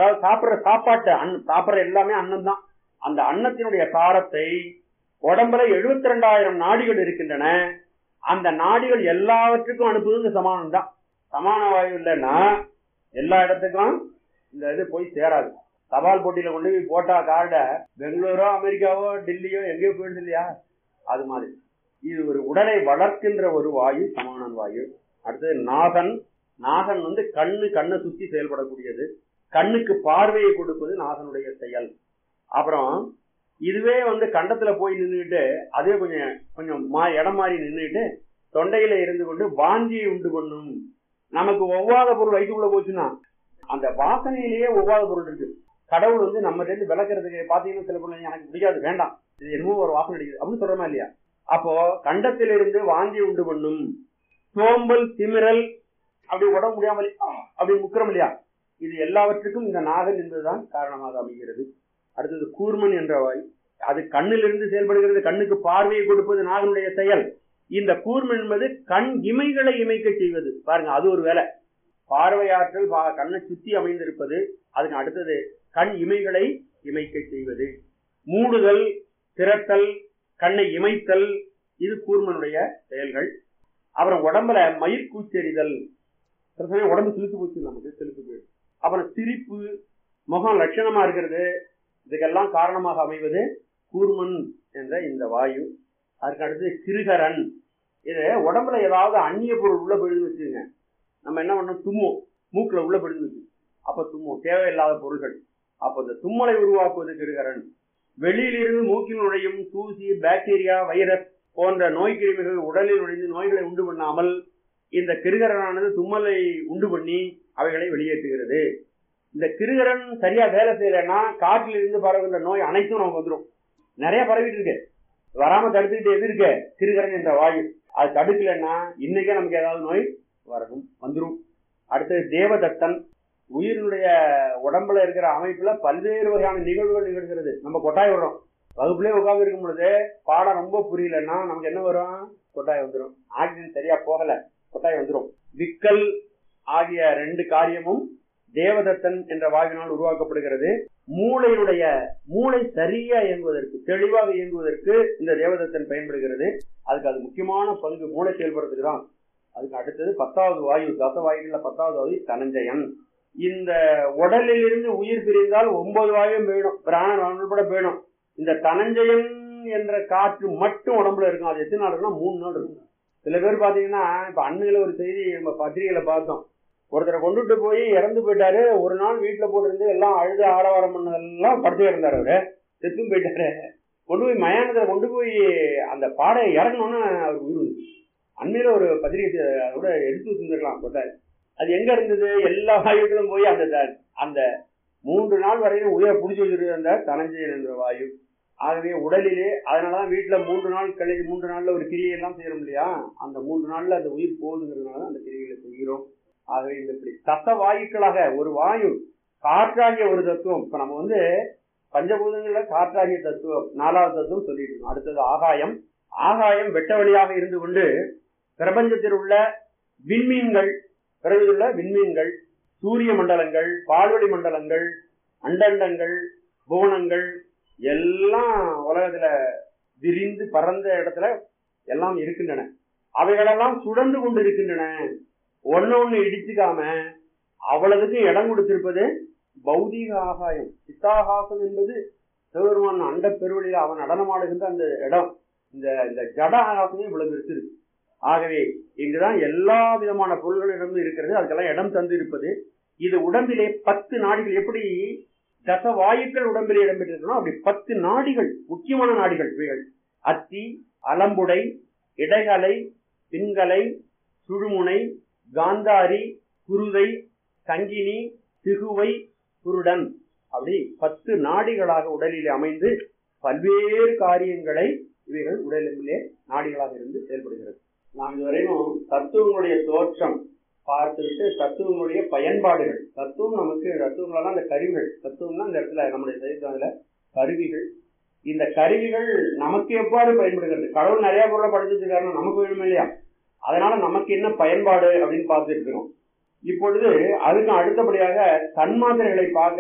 அதாவது சாப்பிடுற சாப்பாட்டு சாப்பிடுற எல்லாமே அன்னம் தான். அந்த அன்னத்தினுடைய சாரத்தை உடம்புல 72,000 நாடிகள் இருக்கின்றன. அந்த நாடிகள் எல்லாவற்றுக்கும் அனுப்புவது இந்த சமானம் தான். சமான வாயு இல்லைன்னா எல்லா இடத்துக்கும் இந்த இது போய் சேராது. தபால் போட்டியில கொண்டு போய் போட்டா கார்ட பெங்களூரோ அமெரிக்காவோ டெல்லியோ எங்கேயோ போயிடுது இல்லையா, அது மாதிரி இது ஒரு உடலை வளர்க்கின்ற ஒரு வாயு சமானன் வாயு. அடுத்தது நாகன். நாகன் கண்ணை சுத்தி செயல்படக்கூடியது. கண்ணுக்கு பார்வையை கொடுப்பது நாகனுடைய செயல். அப்புறம் இதுவே கண்டத்துல போய் நின்றுட்டு அதே கொஞ்சம் இடம் மாறி நின்றுட்டு தொண்டையில இருந்து கொண்டு வாந்தியை உண்டு பண்ணும். நமக்கு ஒவ்வாத பொருள் வயிற்றுக்குள்ள போச்சுன்னா அந்த வாசனையிலேயே ஒவ்வாத பொருள் இருக்கு. கடவுள் நம்ம இருந்து விளக்குறதுக்கு பாத்தீங்கன்னா சில பொருள் எனக்கு பிடிக்காது, வேண்டாம், இது என்னமோ ஒரு வாசனை அடிக்குது அப்படின்னு சொல்றமா இல்லையா. அப்போ கண்டத்திலிருந்து வாந்தியை உண்டு பண்ணும். சோம்பல் திமிரல் அப்படி உடம்பு முடியாமல் அப்படி முக்கிரம் இல்லையா, இது எல்லாவற்றுக்கும் இந்த நாகன் என்பதுதான் காரணமாக அமைகிறது. அடுத்தது கூர்மன் என்ற வாய். அது கண்ணிலிருந்து செயல்படுகிறது. கண்ணுக்கு பார்வையை கொடுப்பது நாகனுடைய செயல். இந்த கூர்மன் என்பது கண் இமைகளை இமைக்க செய்வது. பாருங்க, அது ஒரு வேலை. பார்வையாற்றல் கண்ணை சுத்தி அமைந்திருப்பது. அதுக்கு அடுத்தது கண் இமைகளை இமைக்க செய்வது. மூடுதல், திரட்டல், கண்ணை இமைத்தல், இது கூர்மனுடைய செயல்கள். அப்புறம் உடம்புல மயிர்கூச்செறிதல், உடம்பு சிலுத்து போச்சு, நமக்கு சிலுத்து போயிடும். அப்புறம் சிரிப்பு, முகம் லட்சணமா இருக்கிறது, இதுக்கெல்லாம் காரணமாக அமைவது கூர்மன் என்ற இந்த வாயு. அதுக்கு அடுத்து கிருகரன். இது உடம்புல ஏதாவது அந்நிய பொருள் உள்ள போயிடுன்னு வச்சுங்க, நம்ம என்ன பண்ணோம், தும்மும், மூக்குல உள்ள போயிடுன்னு வச்சு, அப்ப தும்மும், தேவையில்லாத பொருள்கள். அப்ப இந்த தும்மலை உருவாக்குவது கிருகரன். வெளியிலிருந்து மூக்கில் நுழையும் தூசி, பாக்டீரியா, வைரஸ் போன்ற நோய் கிருமிகள் உடலில் நுழைந்து நோய்களை உண்டு பண்ணாமல் இந்த கிருகரனானது தும்மலை உண்டு பண்ணி அவைகளை வெளியேற்றுகிறது. இந்த கிருகரன் சரியா வேலை செய்யலைன்னா காற்றில் இருந்து பரவுகின்ற நோய் அனைத்தும் நமக்கு வந்துடும். நிறைய பரவிட்டு இருக்கு, வராம தடுத்துக்கிட்டு எது இருக்கு, கிருகரன் என்ற வாயு. அது தடுக்கலைன்னா இன்னைக்கே நமக்கு ஏதாவது நோய் வரணும், வந்துடும். அடுத்தது தேவதத்தன். உயிரினுடைய உடம்புல இருக்கிற அமைப்புல பல்வேறு வகையான நிகழ்வுகள் நிகழ்கிறது. நம்ம கொட்டாய் விடுறோம், வகுப்புலேயே உட்கார்ந்து இருக்கும் பொழுது பாடம் ரொம்ப புரியலன்னா நமக்கு என்ன வரும், கொட்டாய் வந்துடும். ஆக்சிஜன் சரியா போகல, கொட்டாய் வந்துடும். விக்கல் ஆகிய 2 காரியமும் தேவதத்தன் என்ற வாயுவினால் உருவாக்கப்படுகிறது. மூளை சரியா இயங்குவதற்கு, தெளிவாக இயங்குவதற்கு இந்த தேவதத்தன் பயன்படுகிறது. அதுக்கு அது முக்கியமான பங்கு, மூளை செயல்படுறதுக்கு தான். அதுக்கு அடுத்தது 10வது வாயு, தசவாயுகள்ல 10வது வாயு தனஞ்சயன். இந்த உடலில் இருந்து உயிர் பிரிந்தால் 9 வாயும் போயிடும், பிராணன் உட்பட போயிடும். இந்த தனஞ்சயன் என்ற காற்று மட்டும் உடம்புல இருக்கும். அது எத்தனை நாள் இருக்குன்னா 3 நாள் இருக்கும். சில பேர் பாத்தீங்கன்னா, இப்ப அண்மையில ஒரு செய்தி நம்ம பத்திரிகையில பார்த்தோம், ஒருத்தரை கொண்டுட்டு போய் இறந்து போயிட்டாரு. ஒரு நாள் வீட்டுல போட்டிருந்து எல்லாம் அழுது ஆரவாரம் பண்ணதெல்லாம் படுத்து இருந்தாரு, அவரு செத்தும் போயிட்டாரு. கொண்டு போய் மயானத்துல கொண்டு போய் அந்த பாடையை இறங்கணும்னு அவருக்கு உயிர் வந்து. அண்மையில ஒரு பத்திரிகை கூட எடுத்து வச்சிருந்துருக்கலாம் போட்டாரு. அது எங்க இருந்தது, எல்லா வாயுக்களும் போய் அந்த 3 நாள் வரையும் உயிரை பிடிச்சி வச்சிருக்கு அந்த தனஞ்சயன் என்ற வாயு. ஆகவே உடலிலே, அதனாலதான் வீட்டுல 3 நாள் கழிச்சு 3 நாள்ல ஒரு கிரியையெல்லாம் செய்யறோம் இல்லையா, அந்த 3 நாள்ல அந்த உயிர் போகுதுங்கிறதுனால அந்த கிரியைகளை செய்கிறோம். ஆகவே இந்த இப்படி தச வாயுக்களாக ஒரு வாயு, காற்றாகிய ஒரு தத்துவம். இப்ப நம்ம பஞ்சபூதங்கள்ல காற்றாகிய தத்துவம் 4வது தத்துவம் சொல்லிட்டு இருக்கோம். அடுத்தது ஆகாயம். ஆகாயம் வெட்ட வழியாக இருந்து கொண்டு பிரபஞ்சத்தில் உள்ள விண்மீன்கள், பிறகு உள்ள விண்மீன்கள், சூரிய மண்டலங்கள், பால்வெளி மண்டலங்கள், அண்டண்டங்கள், புவனங்கள் எல்லாம் உலகத்துல விரிந்து பறந்த இடத்துல எல்லாம் இருக்கின்றன. அவைகளெல்லாம் சுடந்து கொண்டு இருக்கின்றன. ஒன்னு இடிச்சுக்காம அவ்வளவுக்கு இடம் கொடுத்திருப்பது பௌதீக ஆகாயம். சித்தாகாசம் என்பது சிவபெருமான் அண்ட பெருவெளியில அவன் நடனமாடுகின்ற அந்த இடம். இந்த ஜட ஆகாசமே இவ்வளவு இருக்கு. ஆகவே இங்குதான் எல்லா விதமான பொருள்களிடமும் இருக்கிறது. அதுக்கெல்லாம் இடம் தந்து இருப்பது. இது உடம்பிலே 10 நாடிகள், எப்படி தச வாயுக்கள் உடம்பிலே இடம்பெற்றிருக்கணும், அப்படி 10 நாடிகள், முக்கியமான நாடிகள் இவைகள். அத்தி, அலம்புடை, இடைகலை, பின்கலை, சுழுமுனை, காந்தாரி, குருதை, சங்கினி, திகுவை, குருடன், அப்படி 10 நாடிகளாக உடலிலே அமைந்து பல்வேறு காரியங்களை இவைகள் உடலிலே நாடிகளாக இருந்து செயல்படுகிறது. நாம் இதுவரையும் தத்துவங்களுடைய தோற்றம் பார்த்துவிட்டு தத்துவங்களுடைய பயன்பாடுகள், தத்துவம் நமக்கு, தத்துவங்களெல்லாம் அந்த கருவிகள், தத்துவம்னா இந்த இடத்துல நம்முடைய சைத்தத்துல கருவிகள். இந்த கருவிகள் நமக்கு எவ்வாறு பயன்படுகிறது, கடவுள் நிறைய பொருளை படிச்சிருக்காருன்னா நமக்கு வேணுமே இல்லையா, அதனால நமக்கு என்ன பயன்பாடு அப்படின்னு பார்த்துட்டு இருக்கோம். இப்பொழுது அதுக்கு அடுத்தபடியாக தன்மாத்திரைகளை பார்க்க